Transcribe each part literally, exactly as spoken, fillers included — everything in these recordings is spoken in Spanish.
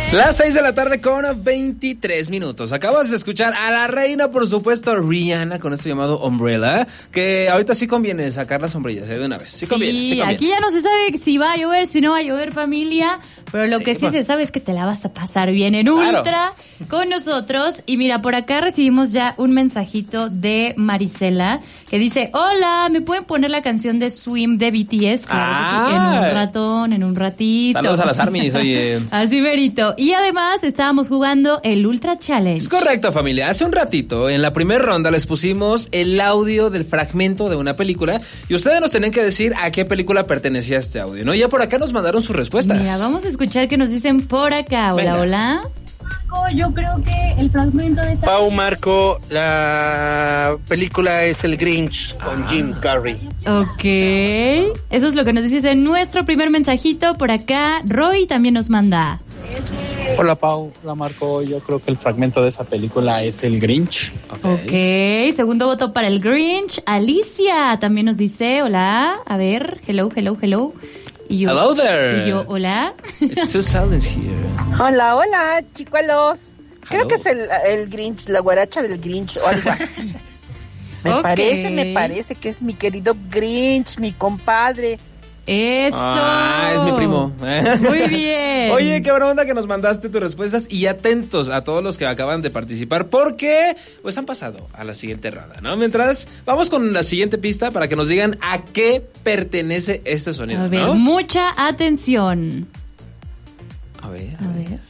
Las seis de la tarde con veintitrés minutos. Acabas de escuchar a la reina, por supuesto, Rihanna, con esto llamado Umbrella, que ahorita sí conviene sacar las sombrillas, ¿eh? De una vez. Sí, conviene, sí, sí conviene. Aquí ya no se sabe si va a llover, si no va a llover, familia, pero lo Sí, que sí pues. se sabe es que te la vas a pasar bien en Claro. Ultra con nosotros. Y mira, por acá recibimos ya un mensajito de Marisela que dice: hola, ¿me pueden poner la canción de Swim de B T S? Claro que sí, en Ah. un ratón, en un ratito. Saludos a las armies, oye. Así verito. Y además estábamos jugando el Ultra Challenge. Es correcto, familia. Hace un ratito, en la primera ronda, les pusimos el audio del fragmento de una película y ustedes nos tenían que decir a qué película pertenecía este audio, ¿no? Ya por acá nos mandaron sus respuestas. Mira, vamos a escuchar qué nos dicen por acá. Hola, Venga. hola. Yo creo que el fragmento de esta... Pau Marco, la película es El Grinch con Jim Carrey. Ok, eso es lo que nos dices en nuestro primer mensajito. Por acá, Roy también nos manda. Hola Pau, la Marco, yo creo que el fragmento de esa película es El Grinch. Ok, segundo voto para el Grinch. Alicia también nos dice, hola, a ver, hello, hello, hello. Y yo, Hello there. Y yo, hola. It's two silence here. Hola, hola, chicuelos. Creo Hello. que es el, el Grinch, la guaracha del Grinch o algo así. Me Ok. parece, me parece que es mi querido Grinch, mi compadre. Eso. Ah, es mi primo. Muy bien. Oye, qué buena onda que nos mandaste tus respuestas y atentos a todos los que acaban de participar porque pues han pasado a la siguiente ronda, ¿no? Mientras, vamos con la siguiente pista para que nos digan a qué pertenece este sonido, A ver, ¿no? mucha atención. A ver, A ver,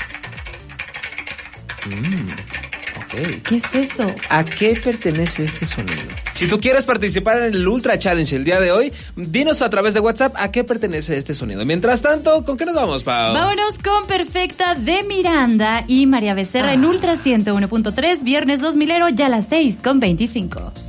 Mm, ok. ¿qué es eso? ¿A qué pertenece este sonido? Si tú quieres participar en el Ultra Challenge el día de hoy, dinos a través de WhatsApp a qué pertenece este sonido. Mientras tanto, ¿con qué nos vamos, Pau? Vámonos con Perfecta de Miranda y María Becerra Ah. en Ultra ciento uno punto tres, viernes dos milero, ya a las seis con veinticinco.